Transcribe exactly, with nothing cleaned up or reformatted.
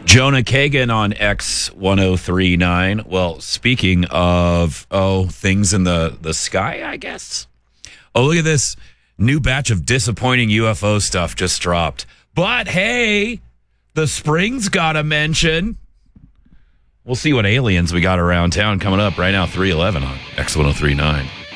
Jonah Kagan on X ten thirty-nine. Well, speaking of, oh, things in the, the sky, I guess. Oh, look at this. New batch of disappointing U F O stuff just dropped. But hey, the spring's got a mention. We'll see what aliens we got around town coming up right now, three eleven on X ten thirty-nine.